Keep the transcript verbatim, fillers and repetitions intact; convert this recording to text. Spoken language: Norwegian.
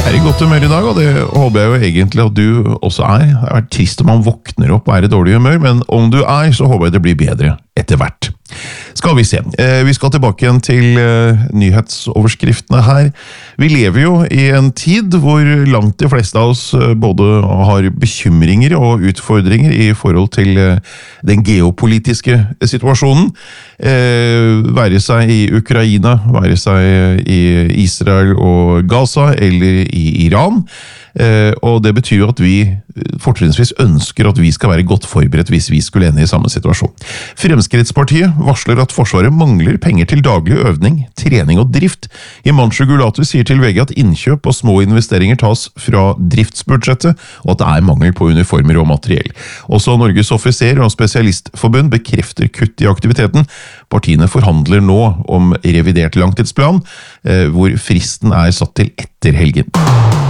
Jeg er i godt humør i dag, og det håper jeg jo egentlig at du også er. Det har vært trist om man våkner opp og er i dårlig humør, men om du er, så håper jeg det blir bedre etter hvert. Skal vi se. Vi skal tilbake igjen til nyhetsoverskriftene her. Vi lever jo i en tid hvor langt de fleste av oss både har bekymringer og utfordringer i forhold til den geopolitiske situasjonen. Være seg i Ukraina, være seg i Israel og Gaza eller i Iran. Og det betyr jo at vi fortrinnsvis ønsker at vi skal være godt forberedt hvis vi skulle ende i samme situasjon. Fremskrittspartiet varsler at Forsvaret mangler penger til daglig øvning, trening og drift. Himanshu Gulati sier til V G at innkjøp og små investeringer tas fra driftsbudsjettet, og at det er mangel på uniformer og materiell. Også Norges offiser- og spesialistforbund bekrefter kutt i aktiviteten. Partiene forhandler nå om revidert langtidsplan, hvor fristen er satt til etter helgen.